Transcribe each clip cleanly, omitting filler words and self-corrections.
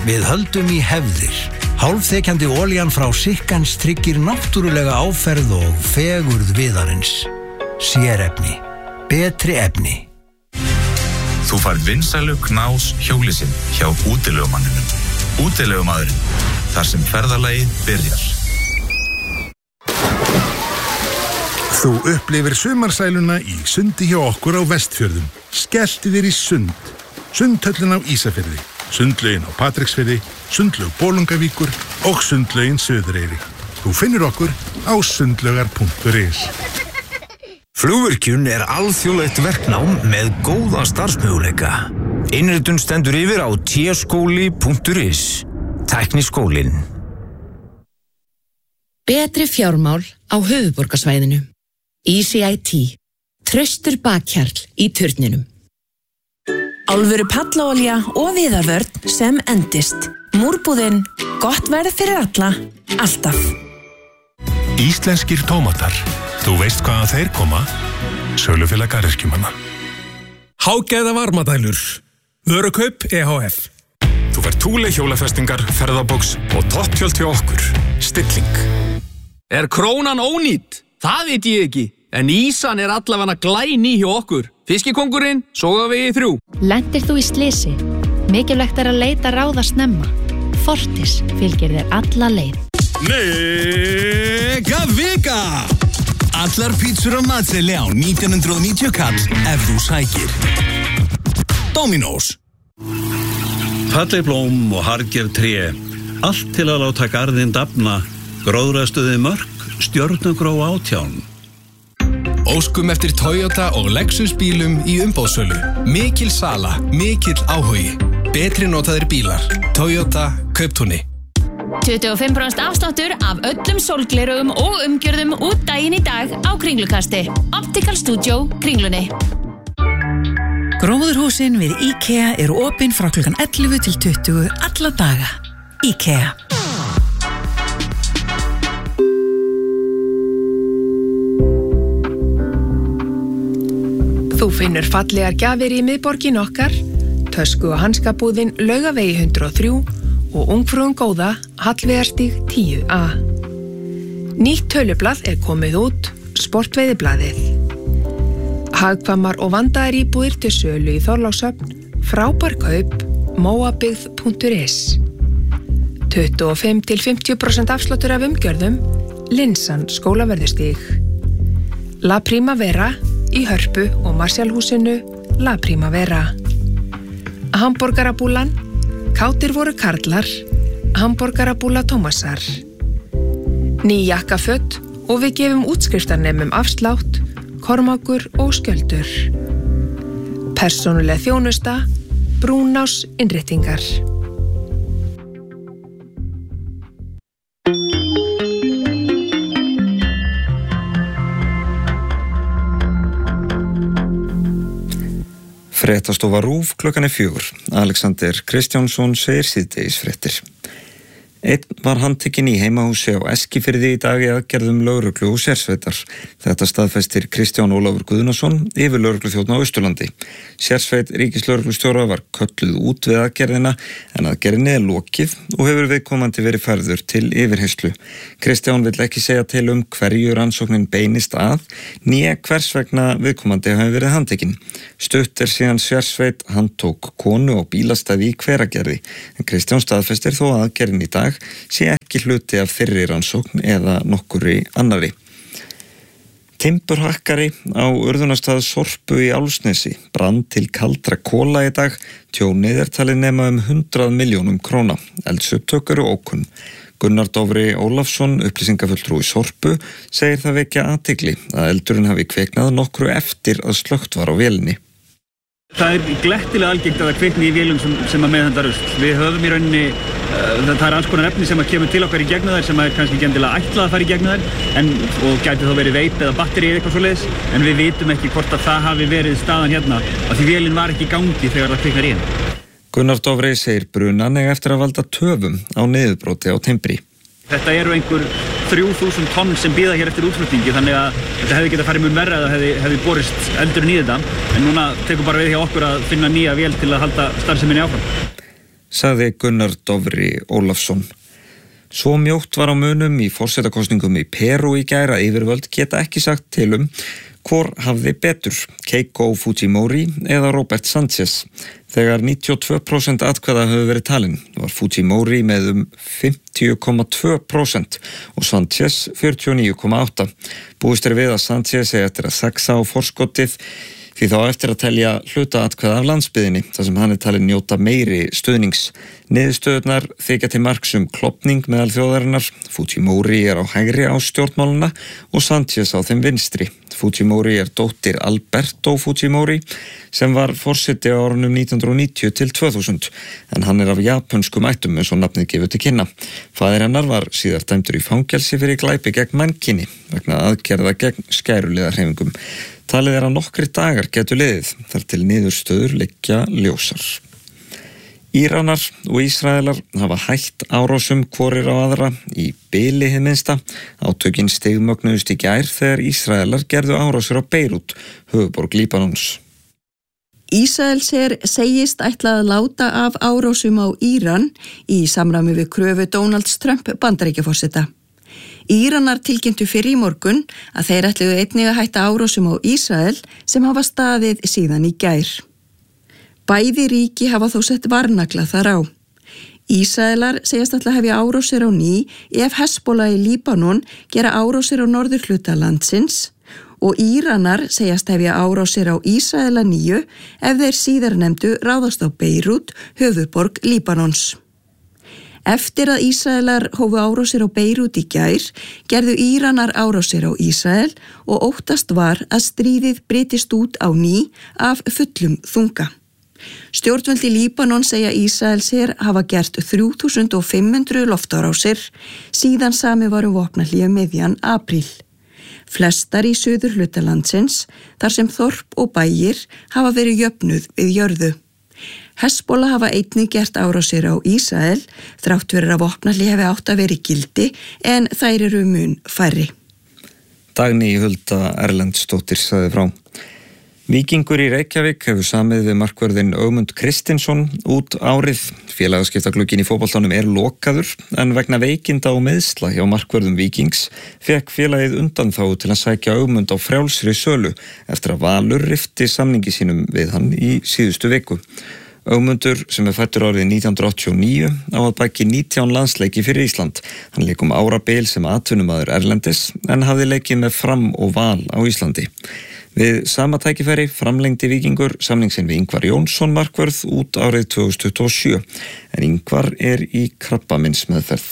við höldum í hefðir. Hálfþekjandi olían frá Sikkans tryggir náttúrulega áferð og fegurð viðarins. Sérefni. Betri efni. Þú færð vinsælu Knás hjólisinn hjá útilegumanninum. Útilegumaðurinn, þar sem ferðalagið byrjar. Þú upplifir sumarsæluna í sundi hjá okkur á Vestfjörðum. Skelltu þér í sund. Sundhöllin á Ísafirði, sundlaugin á Patreksfirði, sundlaug Bolungavíkur og sundlaugin Suðureyri. Þú finnur okkur á sundlaugar.is. Flugvirkjun alþjóðlegt verknám með góða starfsmöguleika. Innritun stendur yfir á tskóli.is. Tækniskólinn. Betri fjármál á höfuðborgarsvæðinu. Easy IT. Traustur bakhjarl í turninum. Alvöru pallaolía og viðarvörn sem endist. Múrbúðin, gott verð fyrir alla, alltaf. Íslenskir tómatar. Þú veist hvaðan þeir koma? Sölufélag garðyrkjumanna. Hágæða varmadælur. Vörukaup EHF. Þú fær Thule hjólafestingar, ferðabox og topptjöld hjá okkur. Stilling. Krónan ónýt? Það veit ég ekki. En ísan allavega glæný hjá okkur. Fiskikóngurinn, Sogavegi 3. Lendir þú í slysi? Mikilvægt að leita ráða snemma. Fortis fylgir þér alla leið. Mega vika! Allar pítsur á matseli á 1990 kall ef þú sækir. Dominos. Falleg blóm og harðgerð tré. Allt til að láta garðinn dafna. Gróðrastuði mörk, stjörnugró 18. Óskum eftir Toyota og Lexus bílum í umboðssölu. Mikil sala, mikill áhugi. Betri notaðir bílar. Toyota Kauptúni. 25% afsláttur af öllum sólglerugum og umgjörðum út daginn í dag á Kringlukasti. Optical Studio, Kringlunni. Gróðurhúsin við IKEA eru opin frá klukkan 11 til 20 alla daga. IKEA. Þú finnur fallegar gjafir í miðborgin okkar, tösku- og hanskabúðin Laugavegi 103 og ungfrúin góða Hallveigarstíg 10A. Nýtt tölublað komið út, Sportveiðiblaðið. Hagkvæmar og vandaðar íbúðir til sölu í Þorlákshöfn, frábær kaup, móabyggð.is. 25 til 50% afsláttur af umgjörðum, Linsan Skólaverðustíg. La Primavera í Hörpu og Marshallhúsinu, La Primavera. Hamborgarabúlan, kátir voru karlar, hamborgarabúla Tómasar. Ný jakkaföt og við gefum útskriftarnemum afslátt, Kormákur og Skjöldur. Persónuleg þjónusta, Brúnás innréttingar. Fréttastofa RÚV klukkan 4. Alexander Kristjánsson segir síðdegisfréttir. Einn var handtekinn í heimahúsi á Eskifirði í dag í aðgerðum lögreglu og sérsveitar. Þetta staðfestir Kristján Ólafur Guðnason, yfirlögregluþjónn á Austurlandi. Sérsveit ríkislögreglustjóra var kölluð út við aðgerðina en aðgerðinni lokið og hefur viðkomandi verið færður til yfirheyrslu. Kristján vill ekki segja til hverju rannsóknin beinist að, né hvers vegna viðkomandi hafi verið handtekinn. Stutt síðan sérsveit handtók konu og bílastæði í Hveragerði, en Kristján staðfestir þó að aðgerðin í dag sé ekki hluti af fyrri rannsókn eða nokkurri annarri. Timburhakkari á urðunarstað Sorpu í Álfsnesi brann til kaldra kola í dag. Tjónið talið nema 100 milljónum króna. Eldsupptök eru ókunn. Gunnar Dofri Ólafsson, upplýsingafulltrúi Sorpu, segir það vekja athygli að eldurinn hafi kviknað nokkru eftir að slökkt var á vélinni. Það glettilega algengt að það kvikni í vélum sem að meðhöndla rusl. Við höfum í rauninni, það alls konar efni sem að kemur til okkar í gegnum þær sem er kannski ekki endilega ætlað að fara í gegnum þær og gæti þá verið veip eða batteri eða eitthvað svoleiðis, en við vitum ekki hvort að það hafi verið staðan hérna af því vélin var ekki í gangi þegar það kviknar í henni. Gunnar Dofri segir brunan eftir að valda töfum á niðurbróti á timbri. Þetta eru einhver 3000 tonn sem bíða hér eftir útflutningi, þannig að þetta hefði getað farið mjög verra eða hefði borist eldurinn í þetta, en núna tekur bara við hjá okkur að finna nýja vél til að halda starfseminni áfram. sagði Gunnar Dofri Ólafsson. Svo mjótt var á munum í forsetakosningum í Perú í gær að yfirvöld geta ekki sagt til hvor hafði betur, Keiko Fujimori eða Robert Sanchez. Þegar 92% atkvæða höfðu verið talin var Fujimori með 50,2% og Sanchez 49,8%. Búist við að Sanchez eigi eftir að saxa á forskotið því þá eftir að telja hluta atkvæða af landsbyðinni, þar sem hann talin njóta meiri stuðnings. Niðurstöðurnar þykja til marks klofning meðal þjóðarinnar. Fujimori á hægri á stjórnmáluna og Sanchez á þeim vinstri. Fujimori dóttir Alberto Fujimori sem var forseti á árunum 1990 til 2000 en hann af japönskum ættum eins og nafnið gefur til kynna. Faðir hennar var síðar dæmdur í fangelsi fyrir glæpi gegn mannkyni vegna aðgerða gegn skæruliðahreyfingum. Talið að nokkrir dagar getur liðið þar til niðurstöður liggja ljósar. Íranar og Ísraelar hafa hætt árásum hvorir á aðra í bili hið minnsta. Átökin stigmögnuðust í gær þegar Ísraelar gerðu árásir á Beirút, höfuðborg Líbanons. Ísraelsher segist ætla að láta af árásum á Íran í samræmi við kröfu Donalds Trump Bandaríkjaforseta. Íranar tilkynntu fyrr í morgun að þeir ætluðu einnig að hætta árásum á Ísrael sem hafa staðið síðan í gær. Bæði ríki hafa þó sett varnagla þar á. Ísraelar segjast ætla að hefja árásir á ný ef Hezbollah í Líbanon gera árásir á norðurhluta landsins og Íranar segjast hefja árásir á Ísraela nýju ef þeir síðarnefndu ráðast á Beirút, höfuðborg Líbanons. Eftir að Ísraelar hófu árásir á Beirút í gær, gerðu Íranar árásir á Ísrael og óttast var að stríðið brytist út á ný af fullum þunga. Stjórnvöld í Líbanon segja Ísraelsher hafa gert 3500 loftárásir síðan sami var vopnahlé miðjan apríl. Flestar í suðurhluta landsins, þar sem þorp og bæir hafa verið jöfnuð við jörðu. Hezbollah hafa einnig gert árásir á Ísrael, þrátt fyrir að vopnahlé hafi átt að vera í gildi en þær eru mun færri. Dagný Hulda Erlendsdóttir sagði frá. Víkingur í Reykjavík hefur samið við markvörðinn Ögmund Kristinsson út árið. Félagaskiptaglugginn í fótboltanum lokaður en vegna veikinda og meiðsla hjá markvörðum Víkings fekk félagið undanþágu til að sækja Ögmund á frjálsri sölu eftir að Valur rifti samningi sínum við hann í síðustu viku. Ögmundur sem fæddur árið 1989 á að baki 19 landsleiki fyrir Ísland. Hann lék árabil sem atvinnumaður erlendis en hafði leikið með Fram og Val á Íslandi. Við sama tækifæri framlengdi Víkingur samning sinn við Ingvar Jónsson markvörð út árið 2027 en Ingvar í krabbameinsmeðferð.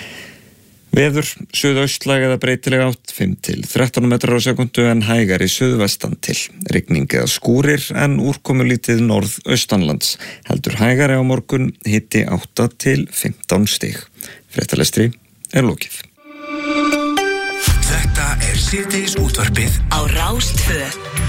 Veður, suðaustlæg eða breytileg átt 5 til 13 metrar á sekundu en hægari suðvestan til. Rigning eða skúrir en úrkomulítið norðaustanlands. Heldur hægari á morgun, hiti 8 til 15 stig. Fréttalestri lokið. Þetta síðdegis útvarpið á Rás 2.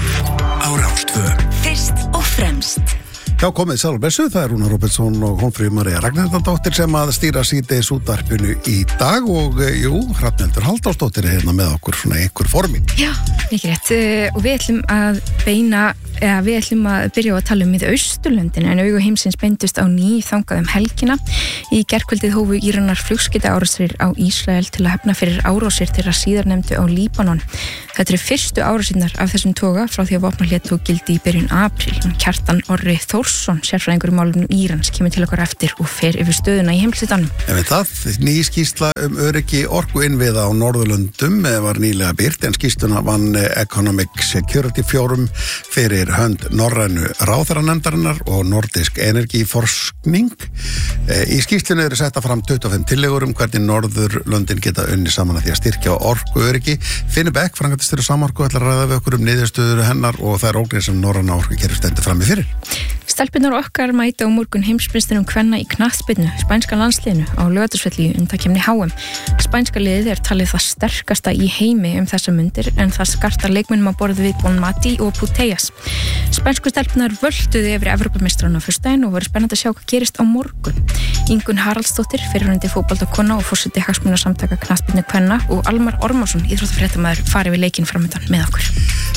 Fyrst og fremst. Já, komið sæl og blessuð, það Rúnar Robertsson og Hólmfríður María Ragnhildardóttir sem að stýra síðdegis útvarpinu í dag og Hrafnhildur Halldórsdóttir hérna með okkur svona einhver formi. Já, mikið rétt og við ætlum að byrja á að tala við Austurlöndin en augu heimsins beindust á ný þangað helgina. Í gærkvöldið hófu Íranar flugskeytaárásir á Ísrael til að hefna fyrir árásir þeirra síðarnefndu á Líbanon. Þetta fyrstu árásirnar af þessum toga frá því að vopnahlé tók gildi í byrjun apríl. Kjartan Orri Þórsson, sérfræðingur í málefnum Írans, kemur til okkar eftir og fer yfir stöðuna í heimshlutanum. Ný skýrsla öryggi orkuinnviða á Norðurlöndum var nýlega birt en skýrsluna vann Economic Security Forum fyrir hönd norrænu ráðherranefndarinnar og nordisk energiforskning. Í skýrslunni eru setta fram 25 tillögur hvernig Norðurlöndin geta unni saman að því að styrkja orkuöryggi. Finnur Beck, framkvæmdastjóri Samorku, ætlar að ræða við okkur niðurstöður hennar og það ógnir sem norræna orkukerfið stendur frammi fyrir. Stelpunar okkar mæta á morgun heimsmeisturum kvenna í knattspyrnu, spænska landsliðinu á Laugardalsvelli í undankeppni HM. Spænska liðið talið það sterkasta í heimi þessa mundir en það skartar leikmönnum á borð við Bonmati og Putellas. Spænsku stelpunar völduðu yfir Evrópumeistarann á föstudaginn og verður spennandi að sjá hvað gerist á morgun. Ingunn Haraldsdóttir, fyrrverandi fótboltakona og forseti hagsmunasamtaka knattspyrnu kvenna og Almar Ormarsson, íþróttafréttamaður, fari við leikinn framundan með okkur.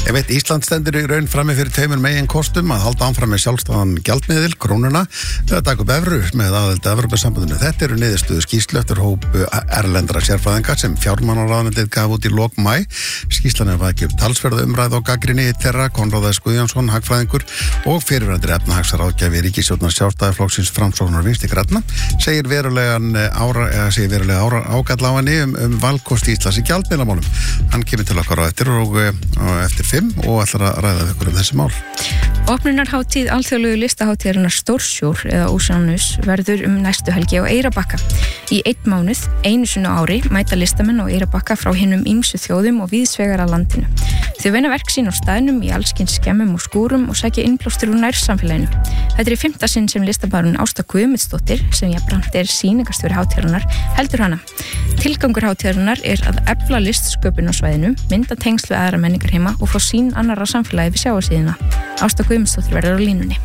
Ég veit, Ísland stendur í raun frammi fyrir tveimur megin kostum að halda áfram með sjálfstæðan gjaldmiðil, krónuna, eða taka upp evru með aðild að Evrópusambandinu. Þetta eru niðurstöðu skýrslu eftir hópu erlendra sérfræðinga sem fjármálaráðuneytið gaf út í lok maí. Skýrslan er vakið upp talsverða umræðu og gagnrýni þeirra, Konráð S. Guðjónsson, hagfræðingur og fyrirverandi efnahagsráðgjafi ríkisstjórnar Sjálfstæðisflokksins Framsóknar og Vinstri grænna, segir verulega ágalla á henni valkosti Íslands í gjaldmiðlamálum. Hann kemur til okkar á eftir og eftir 5 og ætlar að ræða við ykkur þessi mál. Opnunarhátíð alþjóðlegu listaháttíðarinnar Stórsjór eða Ósanus verður næstu helgi á Eyrarbakka. Í 1 mánuð, einu sinni á ári, mæta listamenn á Eyrarbakka frá hinum ýmsu þjóðum og víðsvegar að landinu. Þau vinna verk sín á staðnum í allskyns skemmum og skúrum og sækja innblástur úr nærsamfélaginu. Þetta í 5. sinn sem listabarinn Ásta Guðmundsdóttir, sem jafnframt sýningarstjóri hátíðarinnar, heldur hana. Tilgangur hátíðarinnar að efla listsköpun á svæðinu, mynda tengsl við aðra menningarheima og fá sýn annarra samfélagi við sjávarsíðina. Ásta Guðmundsdóttir verður á línunni.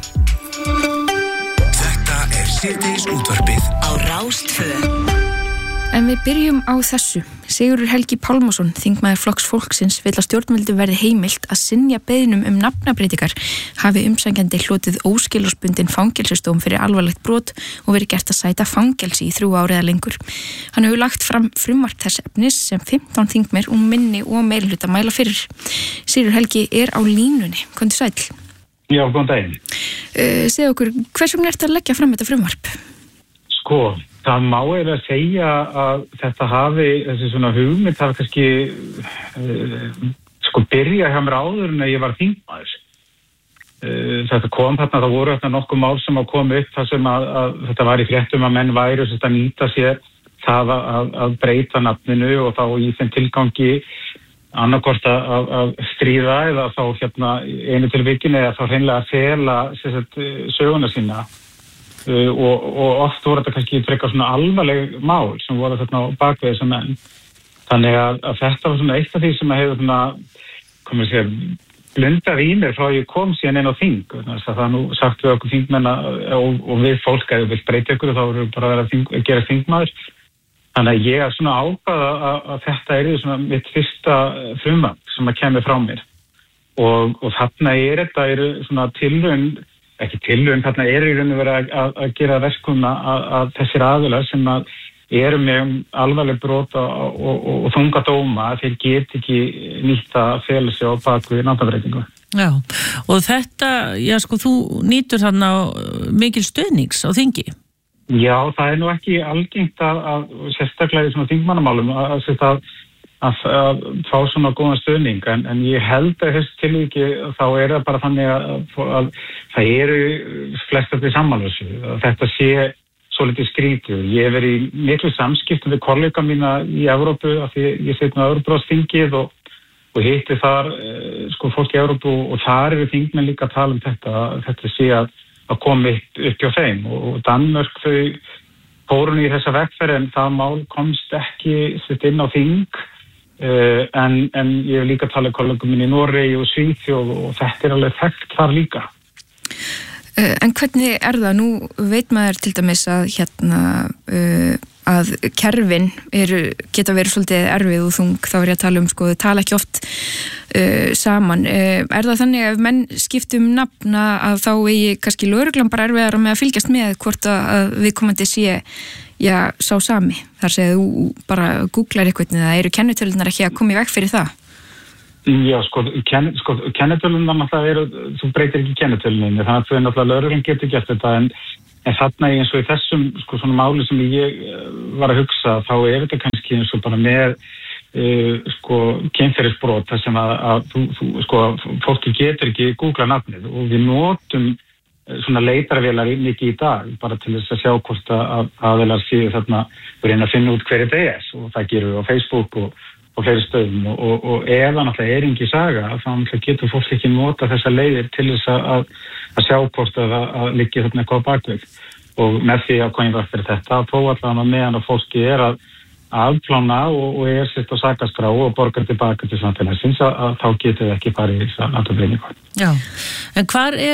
Þetta síðdegis útvarpið á Rás 2. En við byrjum á þessu. Sigurður Helgi Pálmason, þingmaður Flokks fólksins, vill að stjórnvöldum verði heimilt að synja beiðnum nafnabreytingar hafi umsækjandi hlotið óskilorðsbundinn fangelsisdóm fyrir alvarlegt brot og verið gert að sæta fangelsi í 3 ár eða lengur. Hann hefur lagt fram frumvarp þess efnis sem 15 þingmenn og minni og meirihluta mæla fyrir. Sigurður Helgi á línunni. Komdu sæll. Já, góðan daginn. Segðu okkur, hvers vegna ertu að leggja fram þetta frumvarp? Sko, það má eiginlega segja að þetta þessi svona hugmynd hafi kannski byrjað hjá mér áður en ég var þingmaður. Þetta kom þarna, það voru þarna nokkuð mál sem að koma upp þar sem að þetta var í fréttum að menn væru að nýta sér það að breyta nafninu og þá í þeim tilgangi annarkvort að stríða eða þá einu tilvikinu eða þá hreinlega að fela söguna sína. Og oft voru þetta kannski frekar svona alvarleg mál sem voru þarna á bakvið þessa menn. Þannig að þetta var svona eitt af því sem að hefur blundað í mér frá ég kom síðan inn á þing. Það er nú sagt við okkur þingmenn og við fólk að við vilt breyta ykkur og þá voru bara að gera þingmaður. Þannig að ég svona ákvaða að þetta svona mitt fyrsta frumvarp sem að kemur frá mér. Og þarna þetta svona tilraun ekki tilraun, þarna í raun og verið að gera verkum að þessir aðilar sem eru með alvarleg brot og þunga dóma, þeir get ekki nýtt að fela sig á bakvið nafnabreytingu. Já, og þetta, þú nýtur þarna mikil stuðnings á þingi. Já, það nú ekki algengt að sérstaklega í svona þingmannamálum að fá svona góðan stuðning en ég held að þessu tilvíki þá það bara þannig að það eru flest af því sammálusu að þetta sé svolítið skrítið. Ég hef verið í miklu samskiptum við kollega mína í Evrópu af því ég sit með Evrópuráðsþingið og hitti þar fólk í Evrópu og þar eru þingmenn líka að tala þetta sé að koma upp hjá þeim og Danmörk þau fórun í þessa vegferð en það mál komst ekki inn á þing. En ég hef líka talað kollegum minn í Noregi og Svíþjóð og þetta alveg þekkt þar líka. En hvernig það? Nú veit maður til dæmis að að kerfin geta verið svolítið erfið og þung, þá ég að tala þau tala ekki oft saman. Það þannig að ef menn skiptum nafna að þá eigi kannski lögreglan bara erfiðara með að fylgjast með hvort að viðkomandi sé sá sami. Þar segir þú bara googlar eitthvað eða eru kennitölunar ekki að koma í veg fyrir það? Já, kennitölunar náttúrulega þú breytir ekki kennitölunni, þannig að þú náttúrulega lögreglan getur gert þetta en þarna eins og í þessum svona máli sem ég var að hugsa þá þetta kannski eins og bara með kynferðisbrot þar sem að fólki getur ekki googla nafnið og við notum svona leitarvélar mikið í dag bara til þess að sjá hvort að aðeinar séu þarna reyna að finna út hver þetta og það gerum við á Facebook og fleiri stöðum og ef það náttúrulega engi saga þá getur fólk ekki nota þessa leiðir til þess að sjá hvort að liggi þarna eitthvað á bakveg og með því að koma í veg fyrir þetta þó allavega meðan að fólki að afplána og sitt á sakaskrá og borgar tilbaka til samfélagsins að þá getur við ekki farið í þess að nafnabreytingu. Já, en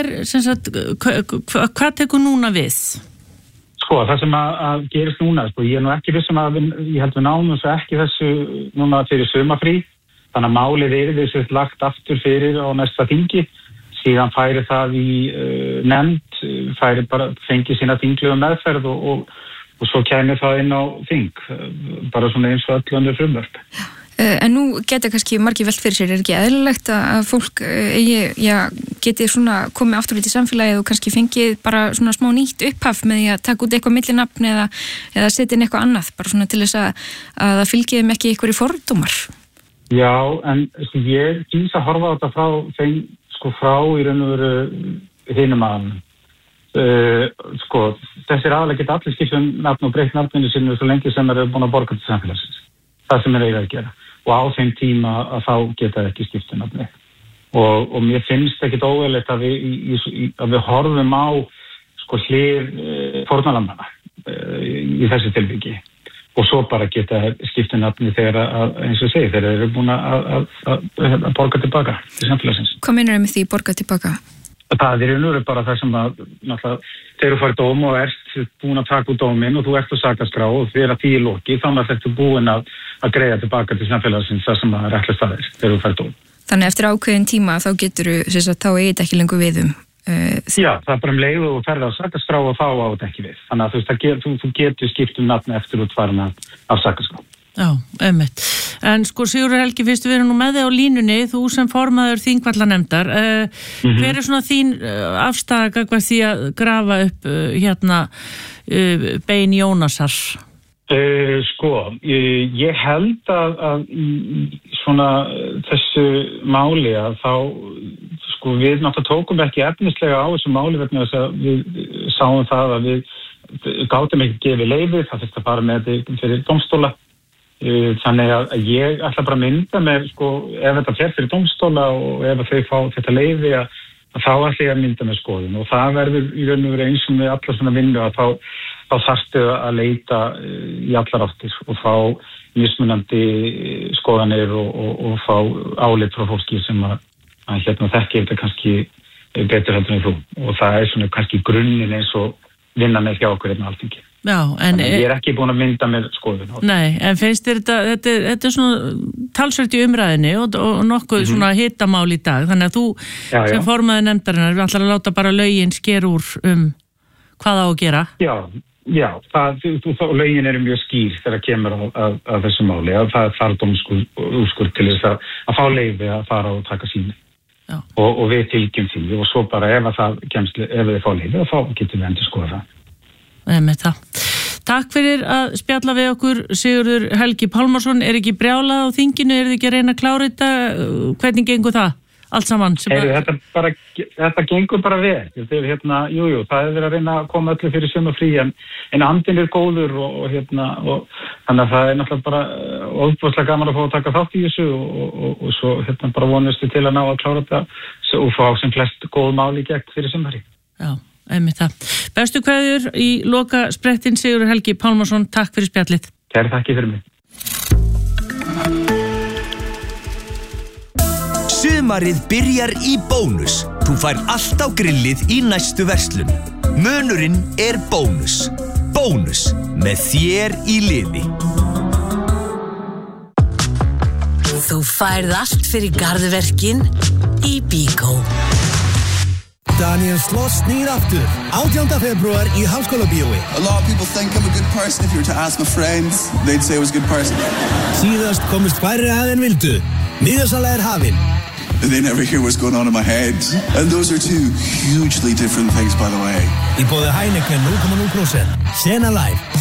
hvað tekur núna við? Það sem að gerist núna, ég nú ekki vissum að ég held við náum þessu ekki þessu núna fyrir sumarfrí, Þannig að málið yrði lagt aftur fyrir á næsta þingi, síðan færi það í nefnd, fengi sína þinglegu meðferð og svo kæmi það inn á þing, bara svona eins og öll önnur frumvörp. En nú geta kannski margir velt fyrir sér, ekki eðlilegt að fólk geti svona komið aftur út í samfélagið og kannski fengið bara svona smá nýtt upphaf með því að taka út eitthvað millinafn eða setja inn eitthvað annað, bara svona til þess að það fylgið þeim ekki einhverjir fordómar? Já, en ég kýs að horfa á þetta frá þeim, frá í raun og veru hinum aðeins. Þessir aðalega geta allir skipt nafn og breytt nafninu sinni svo lengi sem eru búin að borga til samfélagsins. Það sem eiga að gera. Og á þeim tíma að þá geta ekki skipt nafni. Og mér finnst ekkit óeðlilegt að við horfum á hlið fórnarlambana í þessu tilviki. Og svo bara geta skipta nafni þegar, eins og segi, þegar þeir eru búin að borga tilbaka til samfélagsins. Hvað meinar með því borga tilbaka? Það er bara það sem að, náttúrulega, þegar þú fær dóm og ert búin að taka út dóminn og þú ert á sakaskrá og þegar því loki, þannig að þetta búin að greiða tilbaka til samfélagsins það sem að reglast það þegar þú fær dóm. Þannig eftir ákveðin tíma þá getur þá eigið ekki lengur við Já, það bara leið og ferða á sakaskrá og þá á þetta ekki við. Þannig að þú getur skipt nafni eftir útfarin af sakaskrá. Já, einmitt. En Sigurður Helgi, fyrst við erum nú með þig á línunni, þú sem formaður Þingvallanefndar, hver er svona þín afstaða gagnvart því að grafa upp bein Jónasar? Ég held að svona þessu máli að þá við náttúrulega tókum ekki efnislega á þessu máli vegna þess að við sáum það að við gátum ekki gefið leyfi, það þurfti að fara með þetta fyrir dómstóla. Þannig að ég ætla bara að mynda með ef þetta fer fyrir dómstóla og ef þau fá þetta leyfi að þá ætla ég að mynda með skoðun og það verður í raun og veru eins og með allar svona vinnu að þá þarftu að leita í allar áttir og fá mismunandi skoðanir og fá álit frá fólki sem að þekki þetta kannski betur heldur en þú og það er svona kannski grunninn eins og vinna með hjá okkur á Alþingi. Já, en ég er ekki búin að mynda með skoðun. Nei, en finnst þér þetta er svona talsvert í umræðinni og nokkuð svona hitamál í dag, þannig að þú sem formaður nefndarinnar við ætlar að láta bara lögin sker úr hvað á að gera? Já, lögin eru mjög skýr þegar kemur að þessu máli, að það þarf dómsúrskurð til þess að fá leyfi að fara og taka síni. Og við fylgjum því og svo bara ef þið fá leyfi þá getum við endur skoða það. Með það. Takk fyrir að spjalla við okkur Sigurður Helgi Pálmarsson, er ekki brjálað á þinginu, er þið ekki að reyna að klára þetta, hvernig gengur það? Allt saman? Þetta gengur bara vel, það er verið að reyna að koma öllu fyrir sumarfrí en andinn er góður og þannig að það er náttúrulega bara ofboðslega gaman að fá að taka þátt í þessu og svo bara vonustu til að ná að klára þetta og fá sem flest góð máli gegn fyrir sumarfrí. Já. Einmitt það. Bestu kveðjur í loka sprettin Sigurður Helgi Pálmarsson, takk fyrir spjallið. Kæri þakki fyrir mig. Sumarið byrjar í Bónus. Þú fær allt á grillið í næstu verslun. Munurinn er Bónus. Bónus með þér í liði. Þú færð allt fyrir garðverkin í Bíkó. Daniel Sloss snýr aftur 18. febrúar í Háskólabíói. A lot of people think I'm a good person. If you were to ask my friends, they'd say I was a good person. Síðast komust færri að en vildu. Miðasala er hafin. They never hear what's going on in my head. And those are two hugely different things, by the way. Í boði Heineken 0,0%. Sena Live.